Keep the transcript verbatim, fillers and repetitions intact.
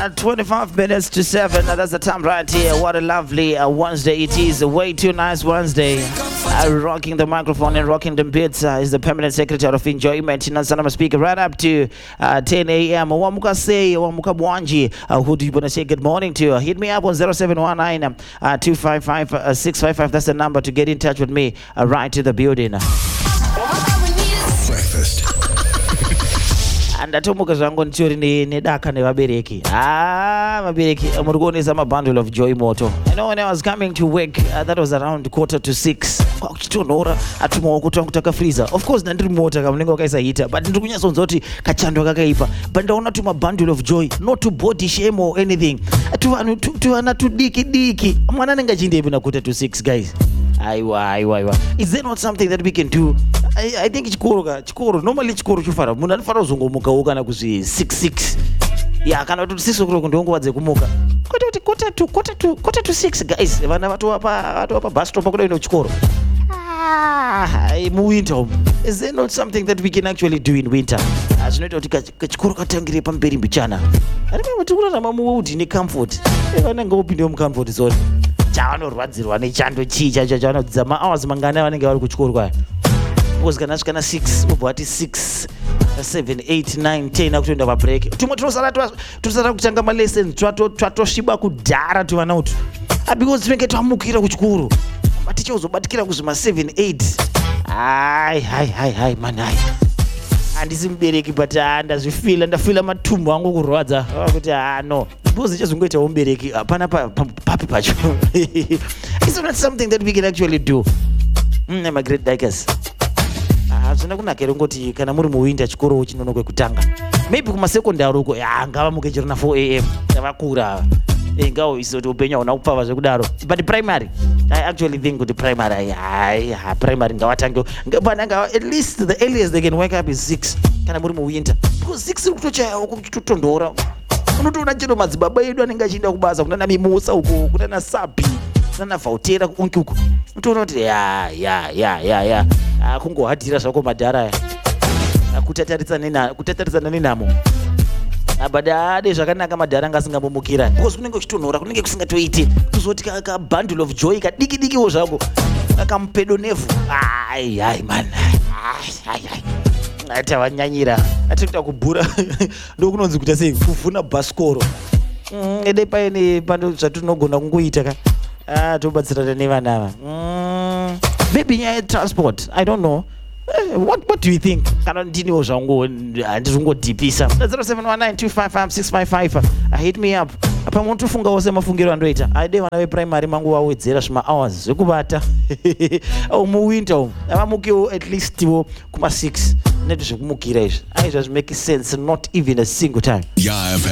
Uh, twenty-five minutes to seven. Uh, that's the time right here. What a lovely uh, Wednesday it is. A way too nice Wednesday. Uh, rocking the microphone and rocking the beats uh, is the permanent secretary of enjoyment. Nansana speaker right up to uh, ten a.m. Wamuka say, Wamuka Bwanji. Uh, who do you want to say good morning to? Uh, hit me up on zero seven one nine two five five six five five. That's the number to get in touch with me. Uh, right to the building. Breakfast. Ndatomuka zvangu nditori nedaka nevabereki. Ah, vabereki muri kuonesa mabundle of joy moto. I know when I was coming to work, uh, that was around quarter to six. Kwakuchitonhora atumaoko tangu takafreezer. Of course ndandiri mota kamunenge wakaisa heater, but ndiri kunyatsonzwa kuti kachando kakaipa. But ndaona tuma bundle of joy, not to body shame or anything. Tuvanhu tuvana tudiki diki. Mwana anenge achindepi na quarter to six, guys. Aiwa, aiwa, aiwa. Is there not something that we can do? I, I think chikoro ka chikoro normally chikoro chofara munhu anofara kuzongomukawo kana kuzi six six. Yeah, kana kuti six o'clock ndongowadze kumuka. Kwete kuti quarter to quarter to quarter to six, guys. Vana vatova pa vatova pa bus stop kuda ino chikoro. Ah, mu winter. Is there not something that we can actually do in winter? Zvinoita kuti chikoro katangire pamberi mbichana. Ari mwe tikurarama muudi ne comfort. Vanenge vopinda mu comfort zone. Chavanorwadzirwa nechando chii chacho chavanodzidza mahours mangana vanenge vari kuchikoro kwaya. Because kana svika na six ubva wati six seven eight nine ten akutoenda pabreak. Tumwe tinosara tosara kutanga malessons twatosviba kudhara tuvana utu. Because tinenge twamukira kuchikoro. Maticha uzobatikira kuzima seven eight. Hai hai hai hai man hai. Handisi mubereki but ndazvifila ndafila matumbu angu kurwadza kuti ah no because chazongoita mubereki hapana papi pacho. It's not something that we can actually do. Mm, I'm a great dikers. Hazvina kunaka ngoti kana muri muwinter chikoro chinono kwekutanga. Maybe kuma secondary uko ya ngava mukechero na four a.m. Yavakura. Engao isoti upenya una kupfava zvekudaro. But primary, I actually think kuti primary yeah, primary ngawatange ngapana at least the earliest they can wake up is six kana muri muwinter. Because six kutochaya uko kuchitondora. Unotoona chero madzibaba edu anenge achienda kubasa kuna mimusa uko kuna na sapi kuna vautera kunki uko. Unotoona kuti ya ya ya ya ya akungohadhira zvako madhara kutatarisana nena kutatarisana nenamo. Abadade zvakanaka madhara ngasingambomukira because kunenge kuchitonhora kunenge kusingatoiti kuzoti ka bundle of joy kadiki dikiwo zvako akamupedo nevhu. Ai ai man ai ai ata vanyanyira atikuta kubhura ndokunonzi kuita sei kuvhuna bhasikoro. Ede paine pano zvatinogona kungoita ka ah tobatsirana nevanava. Maybe nyaya transport, I don't know. Uh, what what do you think? Kana ndiniwo zvangu handizongodhipisa. zero seven one nine two five five six five five. Uh, hit me up. Apa munotofunga wose mafungiro andoita. Aide vana veprimary mangu wawedzera zvima hours zvekubata. Au muwinter umu avamukiwo at least wo kuma six. Neto zvekumukira izvi. Aizva zvimake sense not even a single time. Yeah,